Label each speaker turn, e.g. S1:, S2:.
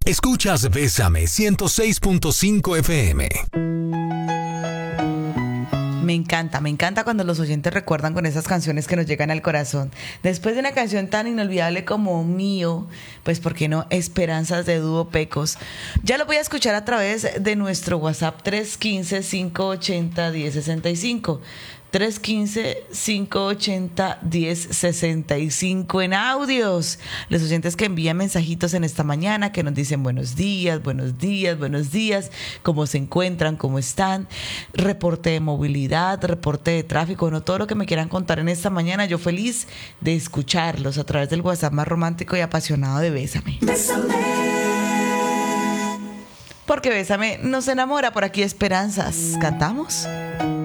S1: Escuchas Bésame 106.5 FM.
S2: Me encanta cuando los oyentes recuerdan con esas canciones que nos llegan al corazón. Después de una canción tan inolvidable como Mío, pues ¿por qué no? Esperanzas de Dúo Pecos. Ya lo voy a escuchar a través de nuestro WhatsApp 315-580-1065. 315-580-1065 en audios. Los oyentes que envían mensajitos en esta mañana, que nos dicen buenos días, cómo se encuentran, cómo están, reporte de movilidad, reporte de tráfico, no, todo lo que me quieran contar en esta mañana. Yo feliz de escucharlos a través del WhatsApp más romántico y apasionado de Bésame. Bésame. Porque Bésame nos enamora. Por aquí Esperanzas. ¿Cantamos?